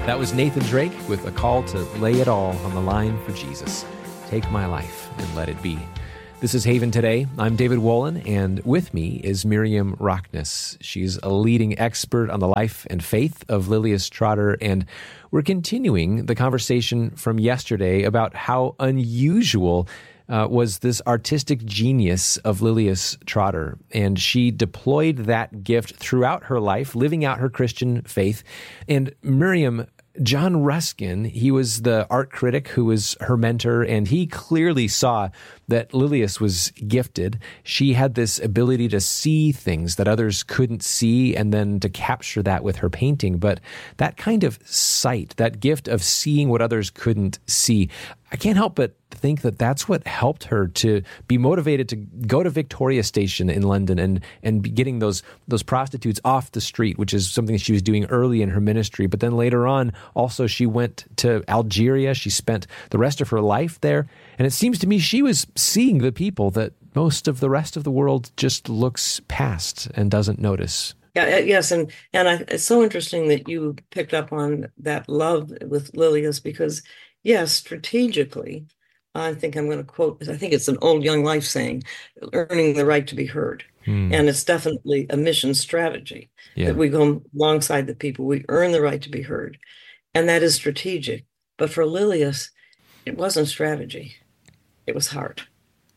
That was Nathan Drake with a call to lay it all on the line for Jesus. Take my life and let it be. This is Haven Today. I'm David Wolin, and with me is Miriam Rockness. She's a leading expert on the life and faith of Lilias Trotter, and we're continuing the conversation from yesterday about how unusual was this artistic genius of Lilias Trotter. And she deployed that gift throughout her life, living out her Christian faith. And Miriam, John Ruskin, he was the art critic who was her mentor, and he clearly saw that Lilias was gifted. She had this ability to see things that others couldn't see and then to capture that with her painting. But that kind of sight, that gift of seeing what others couldn't see, I can't help but think that that's what helped her to be motivated to go to Victoria Station in London and be getting those prostitutes off the street, which is something she was doing early in her ministry. But then later on, also she went to Algeria. She spent the rest of her life there. And it seems to me she was seeing the people that most of the rest of the world just looks past and doesn't notice. Yeah, yes, it's so interesting that you picked up on that love with Lilias because, yes, strategically, I think I'm going to quote, I think it's an old Young Life saying, earning the right to be heard. And it's definitely a mission strategy that we go alongside the people. We earn the right to be heard. And that is strategic. But for Lilias, it wasn't strategy. It was heart.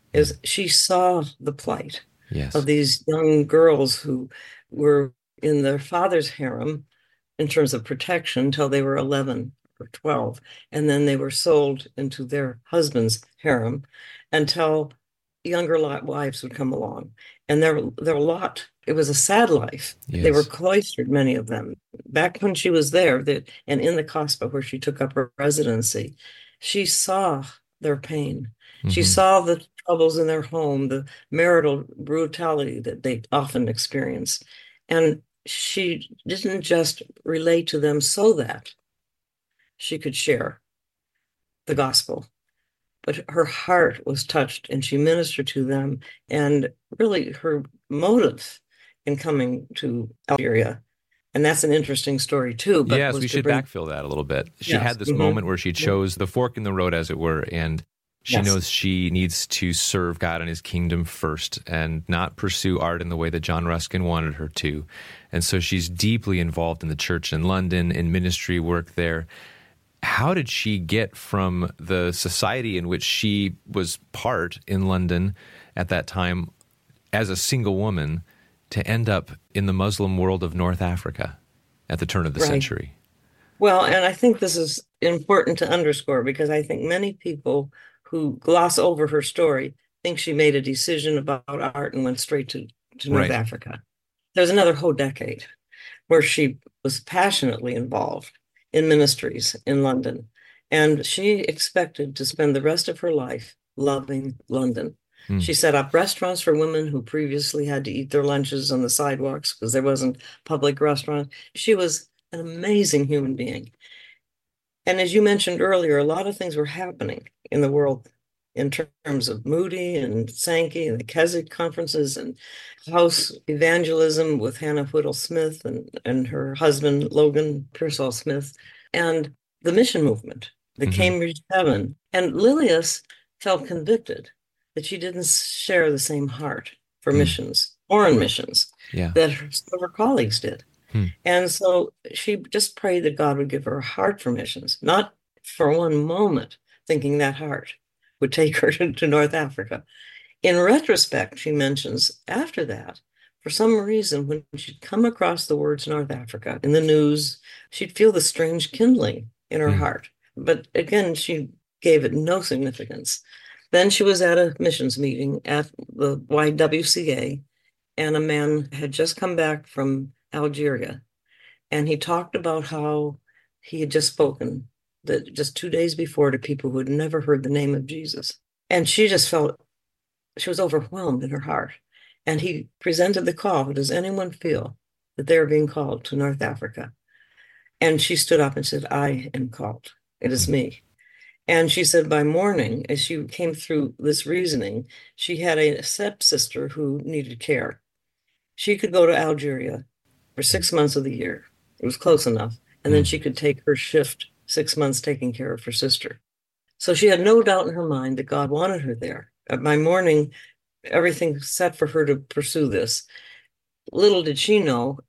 She saw the plight of these young girls who were in their father's harem in terms of protection until they were 11 or 12. And then they were sold into their husband's harem until younger wives would come along. And their lot, it was a sad life. Yes. They were cloistered, many of them. Back when she was there, and in the Kasbah where she took up her residency, she saw their pain. Mm-hmm. She saw the troubles in their home, the marital brutality that they often experience. And she didn't just relate to them so that she could share the gospel, but her heart was touched and she ministered to them. And really her motive in coming to Algeria, and that's an interesting story too. But yes, we should backfill that a little bit. She had this moment where she chose the fork in the road, as it were, and she knows she needs to serve God and his kingdom first and not pursue art in the way that John Ruskin wanted her to. And so she's deeply involved in the church in London, in ministry work there. How did she get from the society in which she was part in London at that time as a single woman to end up in the Muslim world of North Africa at the turn of the century? Well, and I think this is important to underscore because I think many people who gloss over her story think she made a decision about art and went straight to North Africa. There's another whole decade where she was passionately involved in ministries in London. And she expected to spend the rest of her life loving London. She set up restaurants for women who previously had to eat their lunches on the sidewalks because there wasn't public restaurant. She was an amazing human being. And as you mentioned earlier, a lot of things were happening in the world in terms of Moody and Sankey and the Keswick conferences and house evangelism with Hannah Whittle Smith and her husband, Logan Pearsall Smith, and the mission movement, the Cambridge 7. And Lilias felt convicted that she didn't share the same heart for missions, foreign missions, that some of her colleagues did. And so she just prayed that God would give her a heart for missions, not for one moment thinking that heart would take her to North Africa. In retrospect, she mentions after that, for some reason, when she'd come across the words North Africa in the news, she'd feel the strange kindling in her heart. But again, she gave it no significance. Then she was at a missions meeting at the YWCA, and a man had just come back from Algeria, and he talked about how he had just spoken that just 2 days before to people who had never heard the name of Jesus. And she just felt she was overwhelmed in her heart. And he presented the call. Does anyone feel that they're being called to North Africa? And she stood up and said, I am called. It is me. And she said by morning, as she came through this reasoning, she had a stepsister who needed care. She could go to Algeria for 6 months of the year. It was close enough. and then she could take her shift 6 months taking care of her sister. So she had no doubt in her mind that God wanted her there. By morning, everything set for her to pursue this. Little did she know,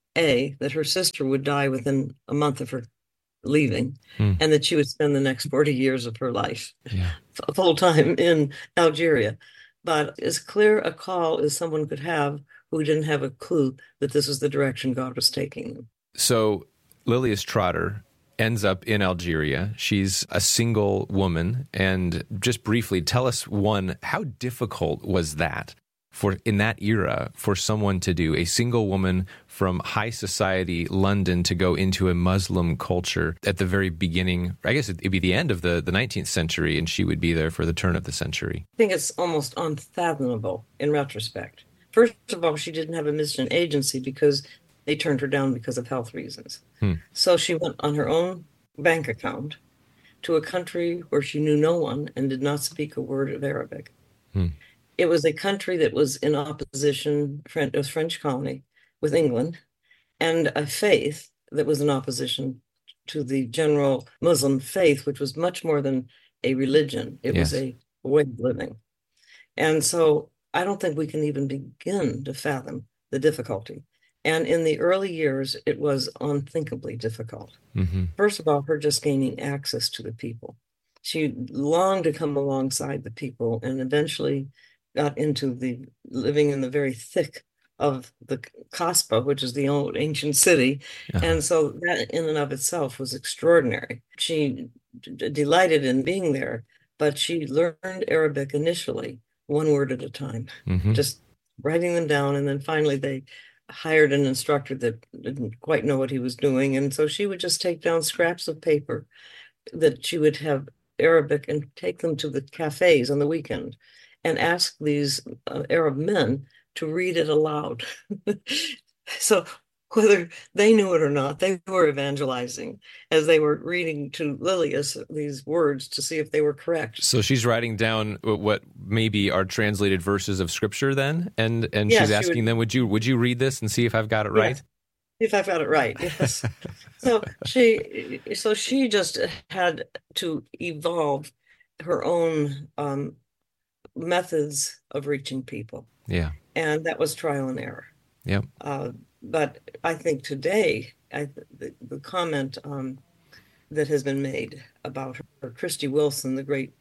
A, that her sister would die within a month of her leaving, and that she would spend the next 40 years of her life full time in Algeria. But as clear a call as someone could have who didn't have a clue that this was the direction God was taking them. So Lilias Trotter ends up in Algeria. She's a single woman. And just briefly, tell us, one, how difficult was that for in that era for someone to do, a single woman from high society London to go into a Muslim culture at the very beginning? I guess it'd be the end of the 19th century, and she would be there for the turn of the century. I think it's almost unfathomable in retrospect. First of all, she didn't have a mission agency because they turned her down because of health reasons. So she went on her own bank account to a country where she knew no one and did not speak a word of Arabic. It was a country that was in opposition, it was French colony, with England, and a faith that was in opposition to the general Muslim faith, which was much more than a religion. It was a way of living. And so I don't think we can even begin to fathom the difficulty. And in the early years, it was unthinkably difficult. First of all, her just gaining access to the people. She longed to come alongside the people and eventually got into the living in the very thick of the Kasbah, which is the old ancient city. And so that in and of itself was extraordinary. She delighted in being there, but she learned Arabic initially, one word at a time, just writing them down. And then finally they hired an instructor that didn't quite know what he was doing. And so she would just take down scraps of paper that she would have Arabic and take them to the cafes on the weekend and ask these Arab men to read it aloud. So whether they knew it or not, they were evangelizing as they were reading to Lilias these words to see if they were correct. So she's writing down what maybe are translated verses of scripture then, and she's asking them, would you read this and see if I've got it right? If I've got it right, yes. So she just had to evolve her own methods of reaching people. And that was trial and error. But I think today, the comment that has been made about her, Christy Wilson, the great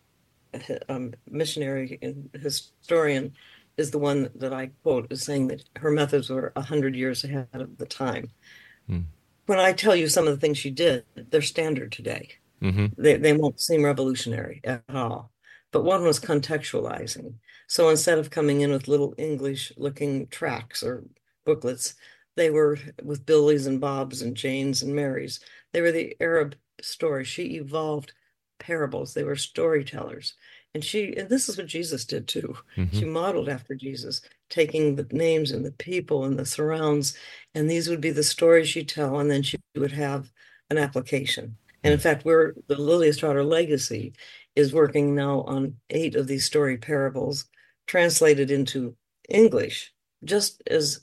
missionary and historian, is the one that I quote as saying that her methods were 100 years ahead of the time. When I tell you some of the things she did, they're standard today. They won't seem revolutionary at all. But one was contextualizing. So instead of coming in with little English-looking tracts or booklets, they were with Billies and Bobs and Janes and Marys. They were the Arab story. She evolved parables. They were storytellers. And this is what Jesus did too. She modeled after Jesus, taking the names and the people and the surrounds, and these would be the stories she'd tell, and then she would have an application. And in fact, the Lilias Trotter Legacy is working now on 8 of these story parables translated into English, just as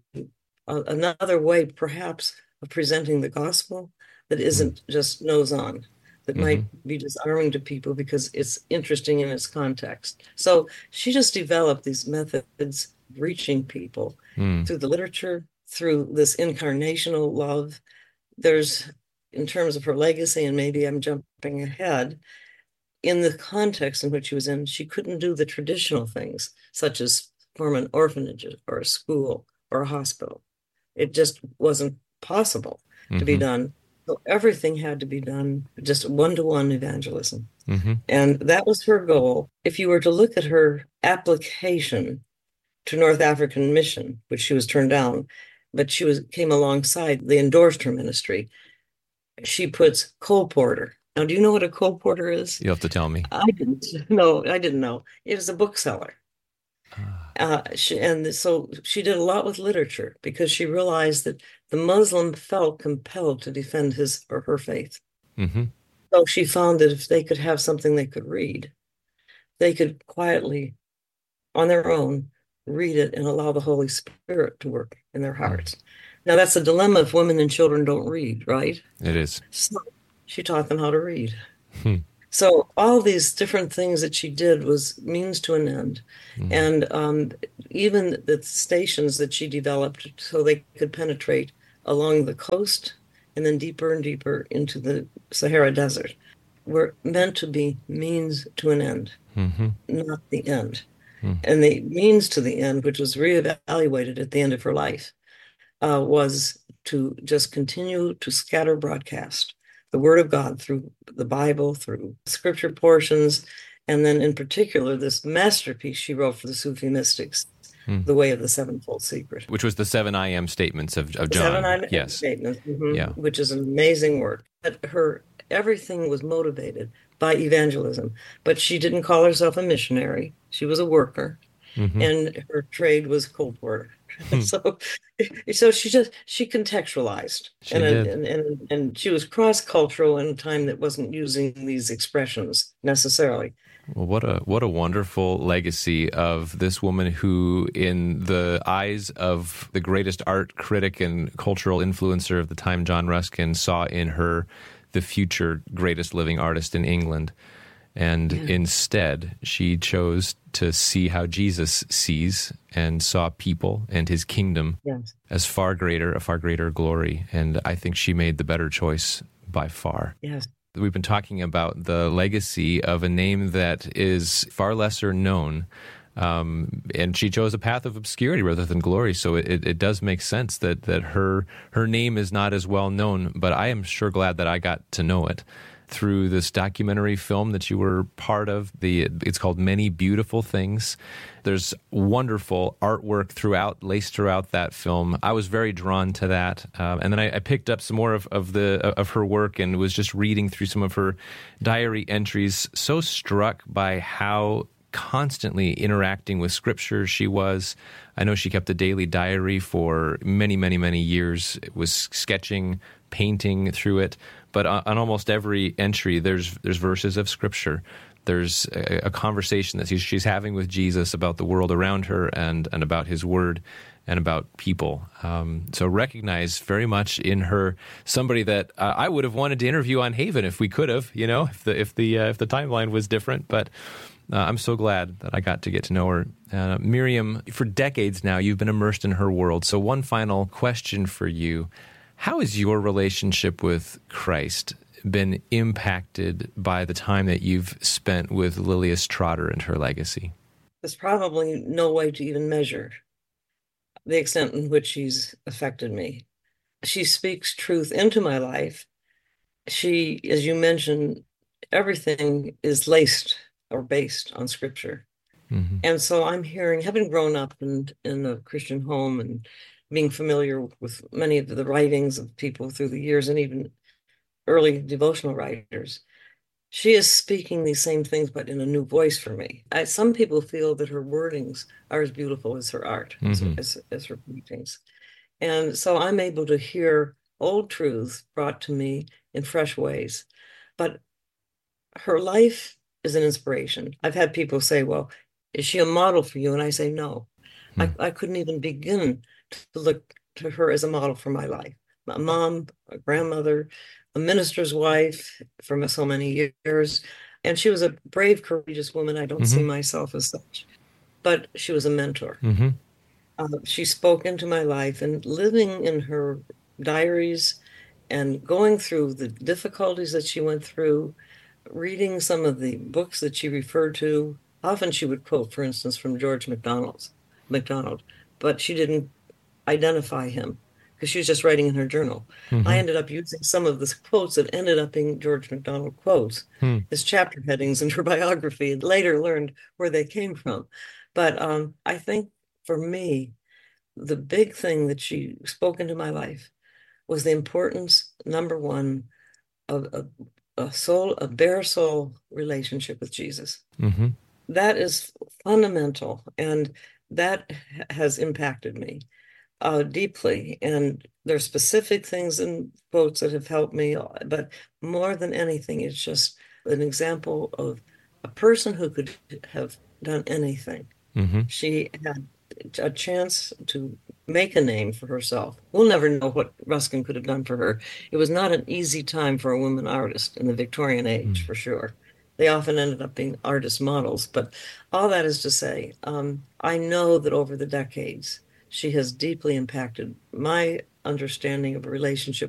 another way, perhaps, of presenting the gospel that isn't just nose on, that might be disarming to people because it's interesting in its context. So she just developed these methods of reaching people through the literature, through this incarnational love. There's, in terms of her legacy, and maybe I'm jumping ahead, in the context in which she was in, she couldn't do the traditional things, such as form an orphanage or a school or a hospital. It just wasn't possible to be done. So everything had to be done just one-to-one evangelism. And that was her goal. If you were to look at her application to North African Mission, which she was turned down, but came alongside, they endorsed her ministry. She puts colporteur. Now, do you know what a colporteur is? You'll have to tell me. I didn't know. It was a bookseller. So she did a lot with literature because she realized that the Muslim felt compelled to defend his or her faith. So she found that if they could have something they could read, they could quietly, on their own, read it and allow the Holy Spirit to work in their hearts. Now, that's a dilemma if women and children don't read, right? It is. So she taught them how to read. Hmm. So all these different things that she did was means to an end. Mhm. And even the stations that she developed so they could penetrate along the coast and then deeper and deeper into the Sahara Desert were meant to be means to an end, Mhm. not the end. Mhm. And the means to the end, which was reevaluated at the end of her life, was to just continue to scatter broadcast the word of God through the Bible, through scripture portions, and then in particular, this masterpiece she wrote for the Sufi mystics, Mhm. The Way of the Sevenfold Secret. Which was the seven I am statements of The Seven John. I Am Yes. Statements, Yeah. which is an amazing work. But her everything was motivated by evangelism, but she didn't call herself a missionary. She was a worker, Hmm. and her trade was cold war. So, so she contextualized, She did. and she was cross-cultural in a time that wasn't using these expressions necessarily. Well, what a wonderful legacy of this woman who, in the eyes of the greatest art critic and cultural influencer of the time, John Ruskin, saw in her the future greatest living artist in England. And Yeah. instead, she chose to see how Jesus sees and saw people and his kingdom Yes. as a far greater glory. And I think she made the better choice by far. Yes. We've been talking about the legacy of a name that is far lesser known. And she chose a path of obscurity rather than glory. So it does make sense that her name is not as well known, but I am sure glad that I got to know it through this documentary film that you were part of. It's called Many Beautiful Things. There's wonderful artwork laced throughout that film. I was very drawn to that, and then I picked up some more of her work and was just reading through some of her diary entries. So struck by how constantly interacting with Scripture she was. I know she kept a daily diary for many, many, many years. It was sketching, painting through it. But on almost every entry, there's verses of Scripture. There's a conversation that she's having with Jesus about the world around her and about His Word and about people. So recognize very much in her somebody that I would have wanted to interview on Haven if we could have, if the timeline was different. But I'm so glad that I got to get to know her. Miriam, for decades now, you've been immersed in her world. So one final question for you. How has your relationship with Christ been impacted by the time that you've spent with Lilias Trotter and her legacy? There's probably no way to even measure the extent in which she's affected me. She speaks truth into my life. She, as you mentioned, everything is laced or based on scripture. Mm-hmm. And so I'm hearing, having grown up in a Christian home and being familiar with many of the writings of people through the years and even early devotional writers, she is speaking these same things, but in a new voice for me. Some people feel that her wordings are as beautiful as her art, Mm-hmm. as her paintings. And so I'm able to hear old truths brought to me in fresh ways. But her life is an inspiration. I've had people say, well, is she a model for you? And I say, no. I couldn't even begin to look to her as a model for my life. My mom, a grandmother, a minister's wife for so many years. And she was a brave, courageous woman. I don't see Mm-hmm. myself as such, but she was a mentor. Mm-hmm. She spoke into my life, and living in her diaries and going through the difficulties that she went through, reading some of the books that she referred to. Often she would quote, for instance, from George MacDonald, but she didn't identify him because she was just writing in her journal. I Mm-hmm. ended up using some of the quotes that ended up being George MacDonald quotes Hmm. as chapter headings in her biography, and later learned where they came from. But I think for me, the big thing that she spoke into my life was the importance, number one, of a bare soul relationship with Jesus. Mm-hmm. That is fundamental, and that has impacted me deeply. And there's specific things in quotes that have helped me, but more than anything, it's just an example of a person who could have done anything. Mm-hmm. She had a chance to make a name for herself. We'll never know what Ruskin could have done for her. It was not an easy time for a woman artist in the Victorian age, Mm. for sure. They often ended up being artist models, but all that is to say, I know that over the decades, she has deeply impacted my understanding of a relationship